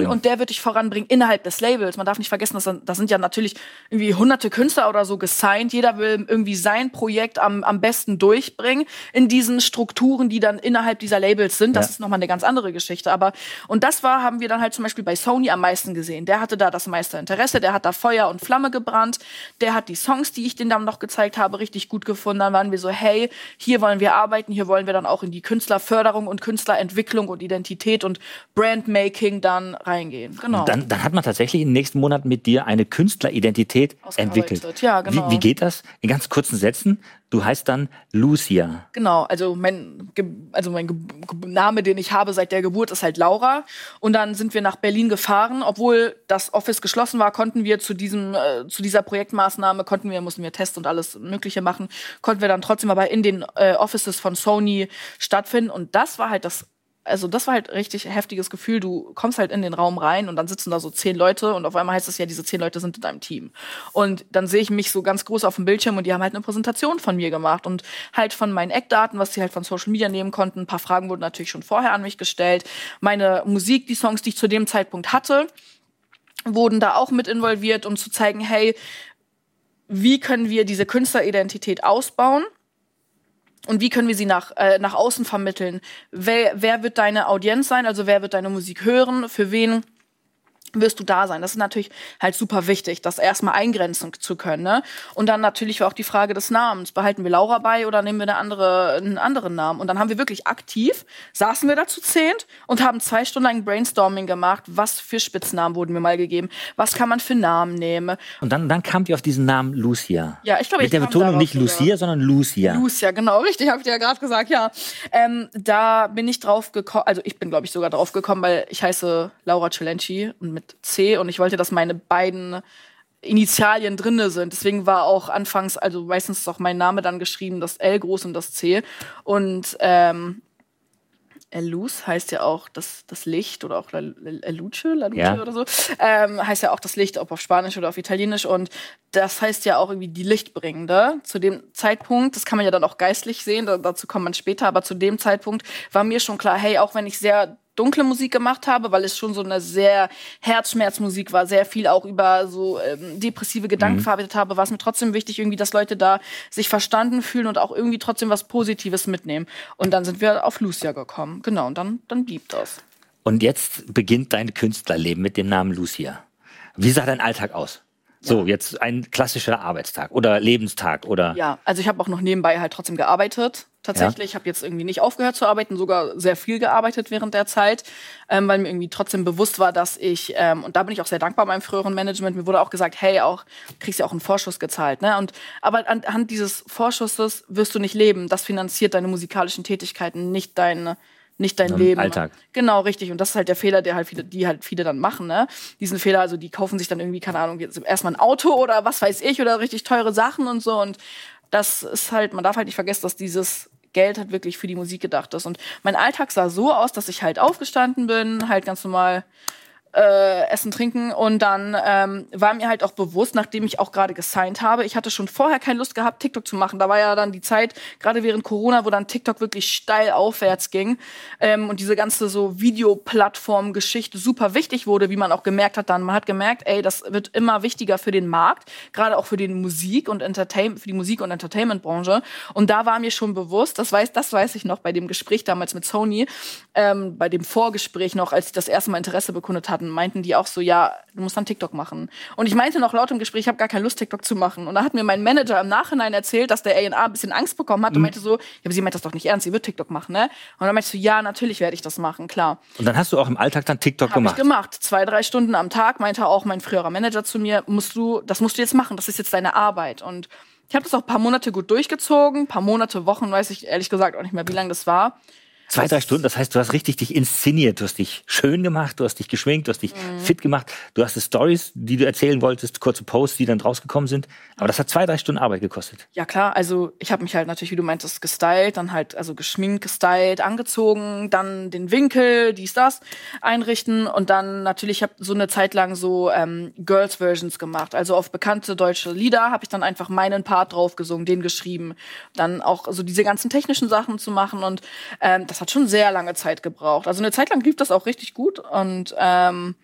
und der wird dich voranbringen innerhalb des Labels. Man darf nicht vergessen, da sind ja natürlich irgendwie hunderte Künstler oder so gesigned. Jeder will irgendwie sein Projekt am besten durchbringen in diesen Strukturen, die dann innerhalb dieser Labels sind. Das ist nochmal eine ganz andere Geschichte. Und das haben wir dann halt zum Beispiel bei Sony am meisten gesehen. Der hatte da das meiste Interesse, der hat da Feuer und Flamme gebrannt, der hat die Songs, die ich denen dann noch gezeigt habe, richtig gut gefunden. Dann waren wir so, hey, hier wollen wir arbeiten, hier wollen wir dann auch in die Künstlerförderung und Künstlerentwicklung und Identität und Brandmaking dann reingehen. Genau. Und dann hat man tatsächlich in den nächsten Monaten mit dir eine Künstleridentität entwickelt. Ja, genau. Wie geht das? In ganz kurzen Sätzen. Du heißt dann Lucia. Genau, also mein Name, den ich habe seit der Geburt, ist halt Laura. Und dann sind wir nach Berlin gefahren. Obwohl das Office geschlossen war, konnten wir zu dieser Projektmaßnahme, mussten wir Tests und alles Mögliche machen, konnten wir dann trotzdem aber in den Offices von Sony stattfinden. Und das war halt richtig heftiges Gefühl. Du kommst halt in den Raum rein und dann sitzen da so 10 Leute und auf einmal heißt es ja, diese 10 Leute sind in deinem Team. Und dann sehe ich mich so ganz groß auf dem Bildschirm und die haben halt eine Präsentation von mir gemacht und halt von meinen Eckdaten, was sie halt von Social Media nehmen konnten. Ein paar Fragen wurden natürlich schon vorher an mich gestellt. Meine Musik, die Songs, die ich zu dem Zeitpunkt hatte, wurden da auch mit involviert, um zu zeigen, hey, wie können wir diese Künstleridentität ausbauen? Und wie können wir sie nach außen vermitteln? Wer wird deine Audienz sein? Also wer wird deine Musik hören? Für wen wirst du da sein? Das ist natürlich halt super wichtig, das erstmal eingrenzen zu können. Ne? Und dann natürlich war auch die Frage des Namens. Behalten wir Laura bei oder nehmen wir einen anderen Namen? Und dann haben wir wirklich aktiv, saßen wir da zu 10 und haben 2 Stunden lang Brainstorming gemacht. Was für Spitznamen wurden mir mal gegeben? Was kann man für Namen nehmen? Und dann kamt ihr auf diesen Namen Lucia. Ja, ich glaube, mit der Betonung nicht Lucia, sondern Lucia. Lucia, genau, richtig, habe ich dir ja gerade gesagt, ja. Da bin ich drauf gekommen, also ich bin, glaube ich, sogar drauf gekommen, weil ich heiße Laura Celenci und mit C und ich wollte, dass meine beiden Initialien drinne sind. Deswegen war auch anfangs, also meistens ist auch mein Name dann geschrieben, das L groß und das C. Und Luz heißt ja auch das Licht oder auch La Luce oder so. Heißt ja auch das Licht, ob auf Spanisch oder auf Italienisch. Und das heißt ja auch irgendwie die Lichtbringende. Zu dem Zeitpunkt, das kann man ja dann auch geistlich sehen, dazu kommt man später, aber zu dem Zeitpunkt war mir schon klar, hey, auch wenn ich sehr dunkle Musik gemacht habe, weil es schon so eine sehr Herzschmerzmusik war, sehr viel auch über so depressive Gedanken verarbeitet habe, war es mir trotzdem wichtig, irgendwie, dass Leute da sich verstanden fühlen und auch irgendwie trotzdem was Positives mitnehmen. Und dann sind wir auf Lucia gekommen. Genau, und dann blieb das. Und jetzt beginnt dein Künstlerleben mit dem Namen Lucia. Wie sah dein Alltag aus? So, jetzt ein klassischer Arbeitstag oder Lebenstag oder? Ja, also ich habe auch noch nebenbei halt trotzdem gearbeitet. Tatsächlich, ich habe jetzt irgendwie nicht aufgehört zu arbeiten, sogar sehr viel gearbeitet während der Zeit, weil mir irgendwie trotzdem bewusst war, dass ich, und da bin ich auch sehr dankbar meinem früheren Management, mir wurde auch gesagt, hey, kriegst ja auch einen Vorschuss gezahlt, ne? Aber anhand dieses Vorschusses wirst du nicht leben. Das finanziert deine musikalischen Tätigkeiten, nicht dein Leben. Alltag. Genau, richtig. Und das ist halt der Fehler, die viele dann machen, ne? Diesen Fehler, also die kaufen sich dann irgendwie, keine Ahnung, jetzt erstmal ein Auto oder was weiß ich oder richtig teure Sachen und so. Und das ist halt, man darf halt nicht vergessen, dass dieses Geld halt wirklich für die Musik gedacht ist. Und mein Alltag sah so aus, dass ich halt aufgestanden bin, halt ganz normal Essen, Trinken und dann war mir halt auch bewusst, nachdem ich auch gerade gesigned habe, ich hatte schon vorher keine Lust gehabt, TikTok zu machen. Da war ja dann die Zeit, gerade während Corona, wo dann TikTok wirklich steil aufwärts ging und diese ganze so Videoplattform-Geschichte super wichtig wurde, wie man auch gemerkt hat dann. Man hat gemerkt, ey, das wird immer wichtiger für den Markt, gerade auch für die Musik- und Entertainment-Branche. Und da war mir schon bewusst, das weiß ich noch bei dem Gespräch damals mit Sony, bei dem Vorgespräch noch, als sie das erste Mal Interesse bekundet hatten, meinten die auch so, ja, du musst dann TikTok machen. Und ich meinte noch laut im Gespräch, ich habe gar keine Lust, TikTok zu machen. Und da hat mir mein Manager im Nachhinein erzählt, dass der A&R ein bisschen Angst bekommen hat und meinte so, ja, aber sie meint das doch nicht ernst, sie wird TikTok machen, ne? Und dann meinte ich so, ja, natürlich werde ich das machen, klar. Und dann hast du auch im Alltag dann TikTok gemacht? Hab ich gemacht. 2-3 Stunden am Tag, meinte auch mein früherer Manager zu mir, das musst du jetzt machen, das ist jetzt deine Arbeit. Und ich habe das auch ein paar Monate gut durchgezogen, Wochen, weiß ich ehrlich gesagt auch nicht mehr, wie lange das war. 2-3 Stunden, das heißt, du hast richtig dich inszeniert, du hast dich schön gemacht, du hast dich geschminkt, du hast dich fit gemacht, du hast die Stories, die du erzählen wolltest, kurze Posts, die dann rausgekommen sind. Aber das hat 2-3 Stunden Arbeit gekostet. Ja klar, also ich habe mich halt natürlich, wie du meintest, gestylt, dann halt also geschminkt, gestylt, angezogen, dann den Winkel, das einrichten und dann natürlich, ich habe so eine Zeit lang so Girls-Versions gemacht, also auf bekannte deutsche Lieder habe ich dann einfach meinen Part drauf gesungen, den geschrieben, dann auch so diese ganzen technischen Sachen zu machen und das hat schon sehr lange Zeit gebraucht. Also eine Zeit lang lief das auch richtig gut und